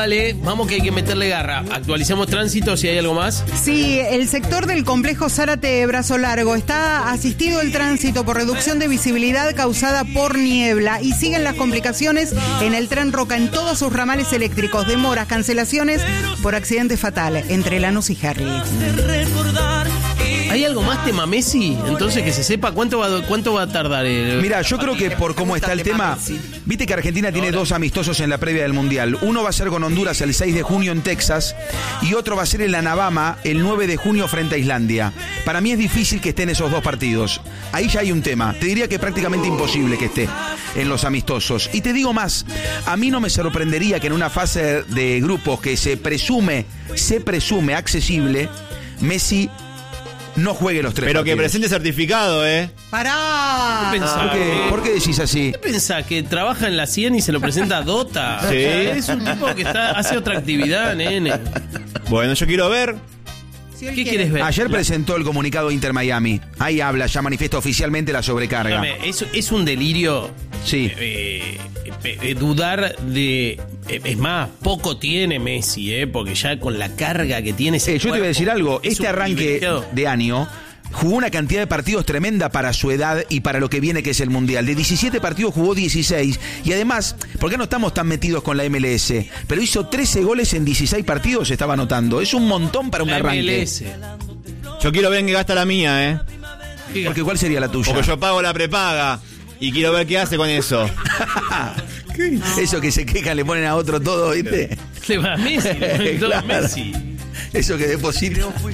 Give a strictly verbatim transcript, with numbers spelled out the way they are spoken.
Dale, vamos que hay que meterle garra. Actualizamos tránsito, si hay algo más. Sí, el sector del complejo Zárate Brazo Largo está asistido el tránsito por reducción de visibilidad causada por niebla y siguen las complicaciones en el tren Roca en todos sus ramales eléctricos, demoras, cancelaciones por accidente fatal entre Lanús y Herli. ¿Hay algo más tema Messi? Entonces que se sepa cuánto va, cuánto va a tardar. El... Mira, yo creo que por cómo está el tema, viste que Argentina tiene dos amistosos en la previa del Mundial. Uno va a ser con Honduras el seis de junio en Texas y otro va a ser en Alabama el nueve de junio frente a Islandia. Para mí es difícil que estén esos dos partidos. Ahí ya hay un tema. Te diría que es prácticamente imposible que esté en los amistosos. Y te digo más, a mí no me sorprendería que en una fase de grupos que se presume, se presume accesible, Messi no juegue los tres Pero partidos. que presente certificado, ¿eh? ¡Pará! ¿Qué pensás? ¿Por qué, ¿Por qué decís así? ¿Qué pensás? ¿Que trabaja en la cien y se lo presenta a Dota? Sí. Es un tipo que está, hace otra actividad, nene. Bueno, yo quiero ver. ¿Qué quieres ver? Ayer presentó el comunicado Inter Miami. Ahí habla, ya manifiesta oficialmente la sobrecarga. Escúchame, Es, es un delirio. Sí. Eh, eh, eh, dudar de. eh, es más, poco tiene Messi, ¿eh? Porque ya con la carga que tiene ese Eh, yo te voy a cuerpo, decir algo. es Este un arranque privilegiado. de año jugó una cantidad de partidos tremenda para su edad y para lo que viene que es el Mundial. De diecisiete partidos jugó dieciséis. Y además, ¿por qué no estamos tan metidos con la M L S? Pero hizo trece goles en dieciséis partidos, estaba anotando. Es un montón para un La arranque. M L S. Yo quiero ver en qué gasta la mía, ¿eh? Porque ¿cuál sería la tuya? Porque yo pago la prepaga. Y quiero ver qué hace con eso. Eso que se quejan, le ponen a otro todo, ¿viste? Le va a Messi, le ponen todo a Claro. Messi. Eso que deposita.